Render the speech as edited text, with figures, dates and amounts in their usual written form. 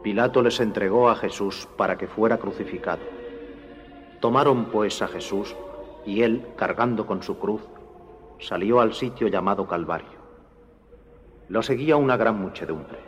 Pilato les entregó a Jesús para que fuera crucificado. Tomaron pues a Jesús, y él, cargando con su cruz, salió al sitio llamado Calvario. Lo seguía una gran muchedumbre.